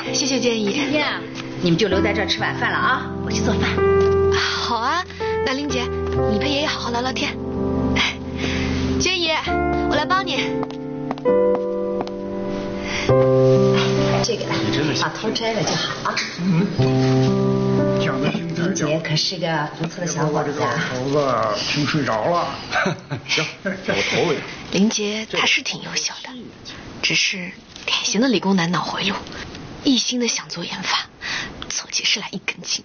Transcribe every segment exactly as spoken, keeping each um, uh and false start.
谢谢建议。 今天啊，你们就留在这儿吃晚饭了啊，我去做饭。 好啊，那玲姐，你陪爷爷好好聊聊天。建议，我来帮你。 这个把头摘了就好啊。 嗯，讲的心林杰可是个不错的小伙子啊。 头子听睡着了。行，叫我头子。 林杰他是挺优秀的，只是典型的理工男脑回路，一心的想做研发，做起事来一根筋。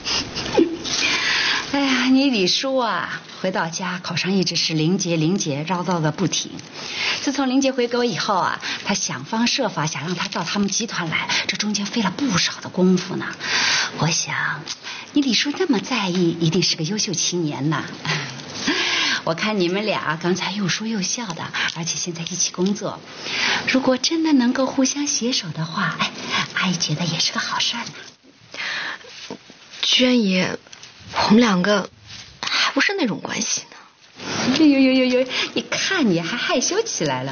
哎呀，你李叔啊，回到家口上一直是林杰林杰唠叨的不停。自从林杰回国以后啊，他想方设法想让他到他们集团来，这中间费了不少的功夫呢。我想，你李叔那么在意，一定是个优秀青年呐。我看你们俩刚才又说又笑的，而且现在一起工作，如果真的能够互相携手的话，哎，阿姨觉得也是个好事儿呢。 娟爷，我们两个还不是那种关系呢。 呦呦呦呦呦！你看你还害羞起来了。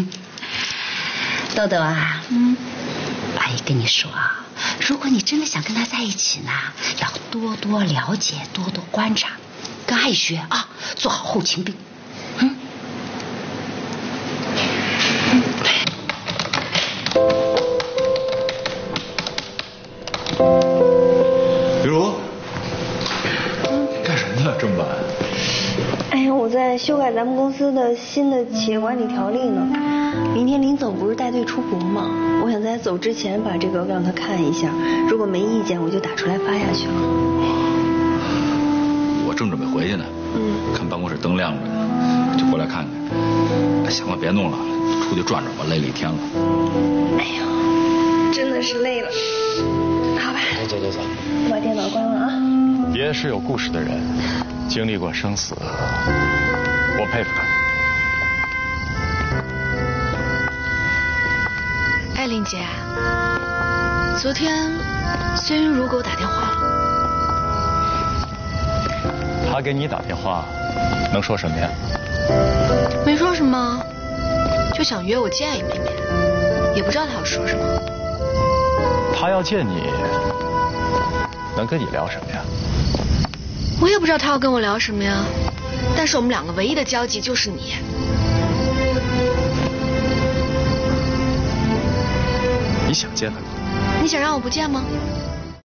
豆豆啊，嗯，阿姨跟你说啊，如果你真的想跟他在一起呢，要多多了解，多多观察，跟阿姨学啊，做好后勤兵。嗯。 比如，干什么呢？这么晚？ 哎呀，我在修改咱们公司的新的企业管理条例呢。明天林总不是带队出国吗？我想在走之前把这个让他看一下，如果没意见，我就打出来发下去了。 我正准备回去呢， 嗯， 看办公室灯亮着呢，就过来看看。行了，别弄了，出去转转吧，累了一天了。 哎呦，真的是累了。好吧， 走走走走， 我把电脑关了啊。 爷是有故事的人，经历过生死，我佩服他。 哎，林姐，昨天孙云如给我打电话了。 他给你打电话，能说什么呀？ 没说什么，就想约我见一面面，也不知道他要说什么。 他要见你，能跟你聊什么呀？ 我也不知道他要跟我聊什么呀，但是我们两个唯一的交集就是你。 你想见他吗？ 你想让我不见吗？